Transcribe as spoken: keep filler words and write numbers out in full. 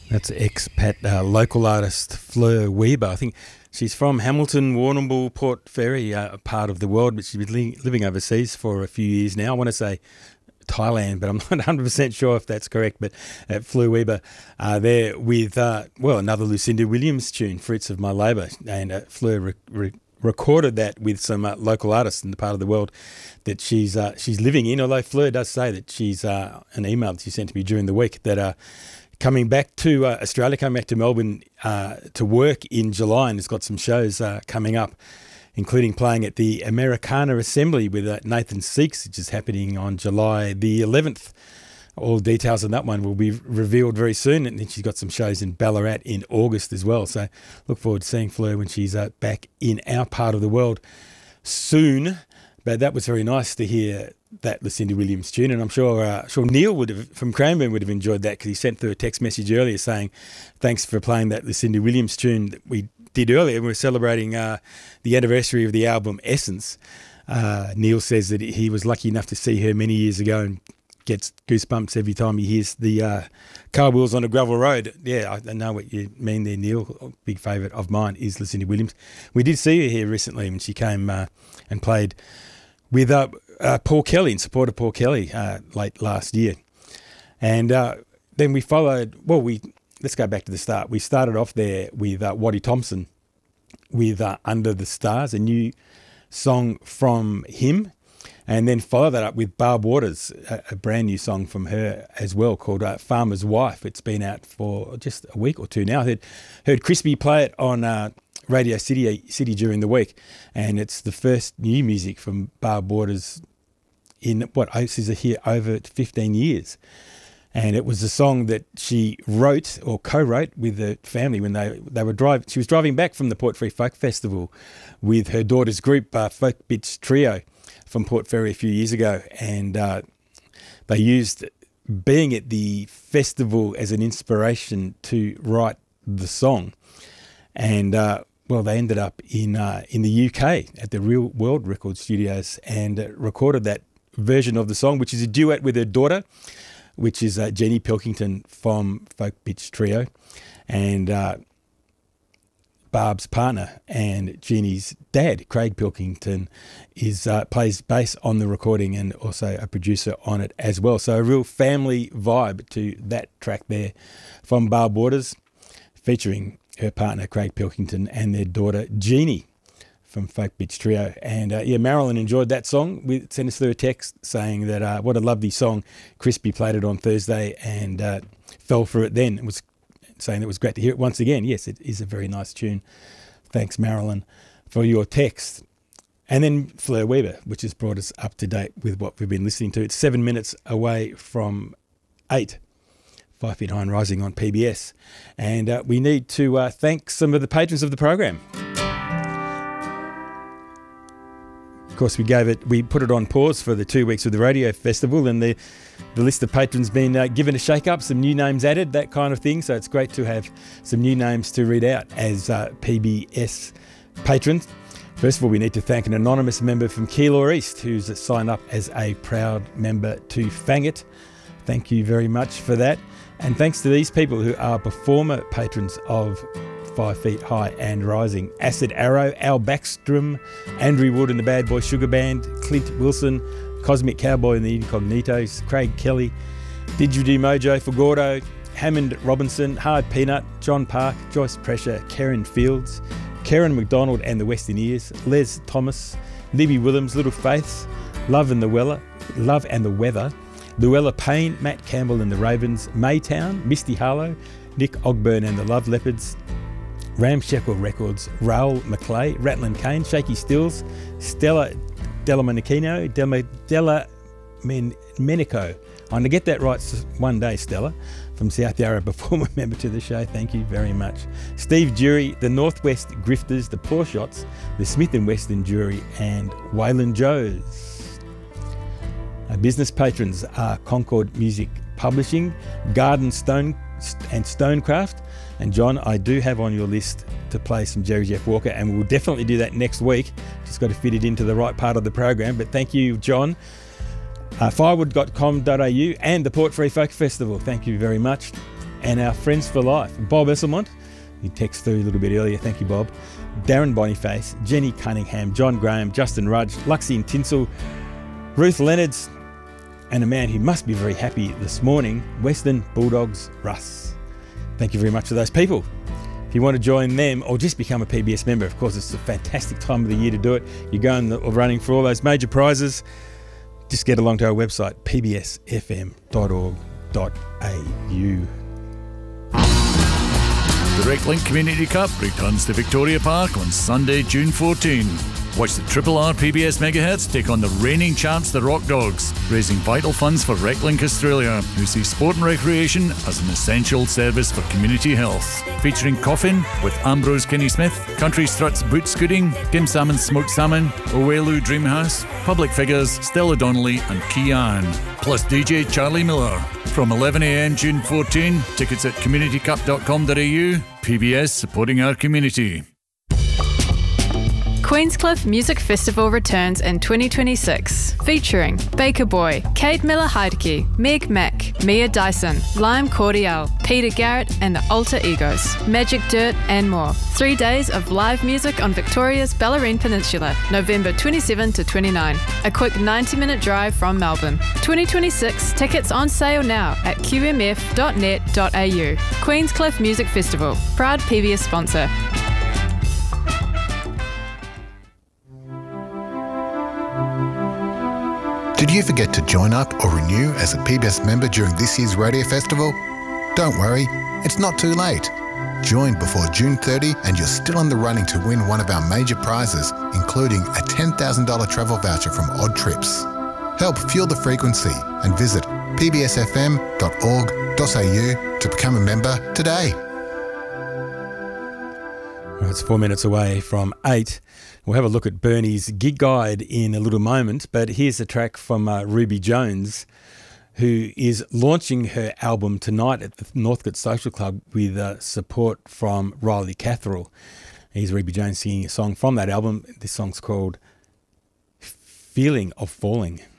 That's expat uh, local artist Fleur Weber. I think she's from Hamilton, Warrnambool, Port Fairy, uh, a part of the world, but she's been li- living overseas for a few years now. I want to say Thailand, but I'm not one hundred percent sure if that's correct. But at Fleur Weber, uh, there with, uh, well, another Lucinda Williams tune, Fruits of My Labour. And uh, Fleur re- re- recorded that with some uh, local artists in the part of the world that she's uh, she's living in, although Fleur does say that she's, uh, an email that she sent to me during the week, that uh, coming back to uh, Australia, coming back to Melbourne uh, to work in July, and has got some shows uh, coming up, including playing at the Americana Assembly with uh, Nathan Seeks, which is happening on July the eleventh. All details on that one will be revealed very soon, and then she's got some shows in Ballarat in August as well. So look forward to seeing Fleur when she's uh, back in our part of the world soon. But that was very nice to hear that Lucinda Williams tune, and I'm sure uh, sure Neil would have from Cranbourne would have enjoyed that, because he sent through a text message earlier saying thanks for playing that Lucinda Williams tune that we did earlier. We were celebrating uh, the anniversary of the album Essence. Uh, Neil says that he was lucky enough to see her many years ago and gets goosebumps every time he hears the uh, car wheels on a gravel road. Yeah, I know what you mean there, Neil. A big favourite of mine is Lucinda Williams. We did see her here recently when she came uh, and played with uh, uh, Paul Kelly, in support of Paul Kelly, uh, late last year. And uh, then we followed, well, we let's go back to the start. We started off there with uh, Waddy Thompson with uh, Under the Stars, a new song from him, and then follow that up with Barb Waters, a, a brand new song from her as well, called uh, Farmer's Wife. It's been out for just a week or two now. I heard, heard Crispy play it on uh, Radio City City during the week, and it's the first new music from Barb Waters in, what, this is here over fifteen years. And it was a song that she wrote or co-wrote with the family when they they were driving. She was driving back from the Port Fairy Folk Festival with her daughter's group, uh, Folk Bitch Trio, from Port Fairy a few years ago, and uh, they used being at the festival as an inspiration to write the song. And uh, well, they ended up in uh, in the U K at the Real World Record Studios and uh, recorded that version of the song, which is a duet with her daughter, which is uh, Jenny Pilkington from Folk Bitch Trio, and uh, Barb's partner and Jeannie's dad, Craig Pilkington, is uh, plays bass on the recording and also a producer on it as well. So a real family vibe to that track there from Barb Waters, featuring her partner Craig Pilkington and their daughter Jeannie from Folk Bitch Trio. And uh, yeah, Marilyn enjoyed that song. We sent us through a text saying that uh, what a lovely song. Crispy played it on Thursday and uh, fell for it then. It was saying it was great to hear it once again. Yes, it is a very nice tune. Thanks, Marilyn, for your text. And then Fleur Weber, which has brought us up to date with what we've been listening to. It's seven minutes away from eight. Five Feet High and Rising on P B S. And uh, we need to uh, thank some of the patrons of the program. Of course, we gave it, we put it on pause for the two weeks of the radio festival, and the, the list of patrons been uh, given a shake-up, some new names added, that kind of thing. So it's great to have some new names to read out as uh, P B S patrons. First of all, we need to thank an anonymous member from Keilor East who's signed up as a proud member to Fang It. Thank you very much for that. And thanks to these people who are performer patrons of Five Feet High and Rising: Acid Arrow, Al Backstrom, Andrew Wood and the Bad Boy Sugar Band, Clint Wilson, Cosmic Cowboy and the Incognitos, Craig Kelly, Didgeridoo Mojo for Gordo, Hammond Robinson, Hard Peanut, John Park, Joyce Pressure, Karen Fields, Karen McDonald and the Westerniers, Les Thomas, Libby Williams, Little Faiths, Love and the Weller, Love and the Weather, Luella Payne, Matt Campbell and the Ravens, Maytown, Misty Harlow, Nick Ogburn and the Love Leopards, Ramshackle Records, Raoul McClay, Ratlin Kane, Shaky Stills, Stella Delamanakino, Della, Della Men, Menico. I'm going to get that right one day, Stella, from South Yarra, performer member to the show. Thank you very much. Steve Jury, the Northwest Grifters, the Poor Shots, the Smith and Western Jury, and Waylon Joes. Our business patrons are Concord Music Publishing, Garden Stone and Stonecraft. And John, I do have on your list to play some Jerry Jeff Walker, and we'll definitely do that next week. Just got to fit it into the right part of the program. But thank you, John. Uh, firewood dot com dot a u and the Port Fairy Folk Festival. Thank you very much. and our friends for life. Bob Esselmont, he texted through a little bit earlier, thank you Bob. Darren Boniface, Jenny Cunningham, John Graham, Justin Rudge, Luxie and Tinsel, Ruth Leonards, and a man who must be very happy this morning, Western Bulldogs Russ. Thank you very much to those people. If you want to join them or just become a P B S member, of course it's a fantastic time of the year to do it. You're going the, running for all those major prizes. Just get along to our website, p b s f m dot org dot a u. The Reclink Community Cup returns to Victoria Park on Sunday, June fourteenth. Watch the Triple R P B S Megahertz take on the reigning champs, the Rock Dogs, raising vital funds for Reclink Australia, who see sport and recreation as an essential service for community health. Featuring Coffin with Ambrose Kinney-Smith, Country Struts Boot Scooting, Kim Salmon's Smoked Salmon, Owelu Dreamhouse, public figures Stella Donnelly and Kian, plus D J Charlie Miller. From eleven a m June fourteenth, tickets at community cup dot com dot a u. P B S supporting our community. Queenscliff Music Festival returns in twenty twenty-six, featuring Baker Boy, Kate Miller-Heidke, Meg Mack, Mia Dyson, Lime Cordial, Peter Garrett and the Alter Egos, Magic Dirt and more. Three days of live music on Victoria's Bellarine Peninsula, November twenty-seventh to twenty-ninth. A quick ninety minute drive from Melbourne. twenty twenty-six tickets on sale now at q m f dot net dot a u. Queenscliff Music Festival, proud P B S sponsor. Did you forget to join up or renew as a P B S member during this year's radio festival? Don't worry, it's not too late. Join before June thirtieth and you're still in the running to win one of our major prizes, including a ten thousand dollars travel voucher from Odd Trips. Help fuel the frequency and visit p b s f m dot org dot a u to become a member today. Well, it's four minutes away from eight. We'll have a look at Bernie's gig guide in a little moment, but here's a track from uh, Ruby Jones, who is launching her album tonight at the Northcote Social Club with uh, support from Riley Catherall. Here's Ruby Jones singing a song from that album. This song's called Feeling of Falling.